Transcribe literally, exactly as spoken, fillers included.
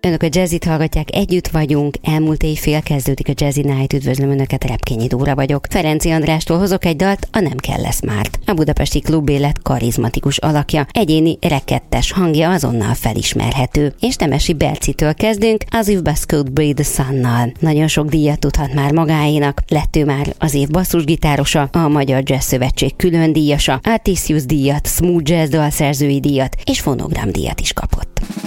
Önök a Jazzit hallgatják, együtt vagyunk, elmúlt éjfél kezdődik a Jazzy Night, üdvözlöm Önöket, Repkényi Dóra vagyok. Ferenci Andrástól hozok egy dalt, a Nem kell lesz márt. A budapesti klubélet karizmatikus alakja, egyéni rekettes hangja azonnal felismerhető. És Temesi Bercitől kezdünk, As If Bass Could Breathe the Sun-nal. Nagyon sok díjat tudhat már magáénak, lett ő már az év basszusgitárosa, a Magyar Jazz Szövetség külön díjasa, Artisius díjat, Smooth Jazz dalszerzői díjat és fonogramdíjat is kapott.